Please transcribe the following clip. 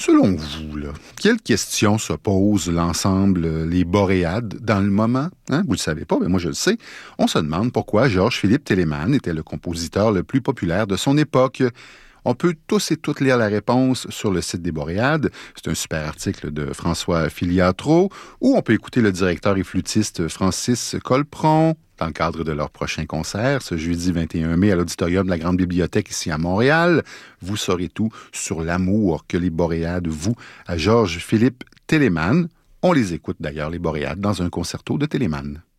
Selon vous, là, quelles questions se posent l'ensemble, les boréades, dans le moment? Hein? Vous ne le savez pas, mais moi je le sais. On se demande pourquoi Georges-Philippe Telemann était le compositeur le plus populaire de son époque. On peut tous et toutes lire la réponse sur le site des Boréades. C'est un super article de François Filiatro, où on peut écouter le directeur et flûtiste Francis Colpron dans le cadre de leur prochain concert, ce jeudi 21 mai à l'Auditorium de la Grande Bibliothèque ici à Montréal. Vous saurez tout sur l'amour que les Boréades vouent à Georges-Philippe Telemann. On les écoute d'ailleurs, les Boréades, dans un concerto de Telemann.